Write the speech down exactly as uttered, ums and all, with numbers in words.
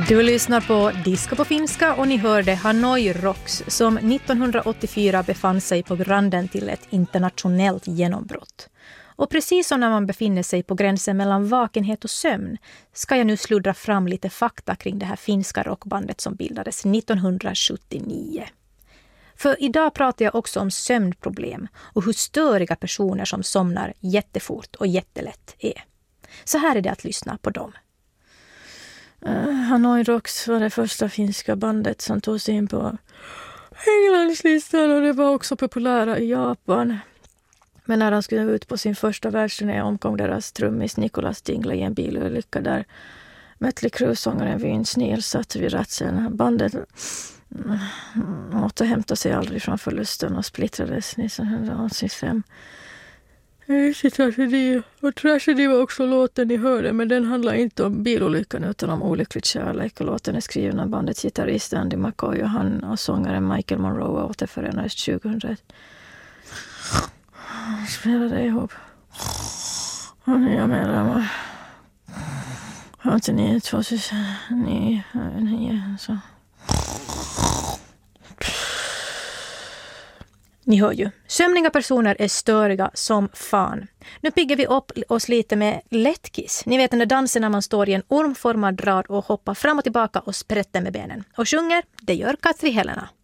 Du lyssnar på Disco på finska och ni hörde Hanoi Rocks som nittonhundraåttiofyra befann sig på randen till ett internationellt genombrott. Och precis som när man befinner sig på gränsen mellan vakenhet och sömn ska jag nu sluddra fram lite fakta kring det här finska rockbandet som bildades nittonhundrasjuttionio. För idag pratar jag också om sömnproblem och hur störiga personer som somnar jättefort och jättelätt är. Så här är det att lyssna på dem. Uh, Hanoi Rocks var det första finska bandet som tog sig in på Englandslistan och det var också populära i Japan. Men när de skulle ut på sin första världsturné omkom deras trummis Nicholas Dingley i en bilolycka där Mötley Crüe-sångaren Vince Neil satt vid ratten. Bandet mm, återhämtade sig aldrig från förlusten och splittrades nittonhundraåttiofem. Tragedi. Och Tragedi var också låten ni hörde, men den handlar inte om bilolyckan utan om olycklig kärlek. Och låten är skriven av bandets gitarrist Andy McCoy och han och sångaren Michael Monroe återförenades tjugohundraett. Spelade ihop. Och nya medlemmar. åttionio, tvåtusen nio, så. Ni hör ju, sömniga personer är störiga som fan. Nu piggar vi upp oss lite med lättkiss. Ni vet den där dansen när man står i en ormformad rad och hoppar fram och tillbaka och sprätter med benen. Och sjunger, det gör Katri Helena.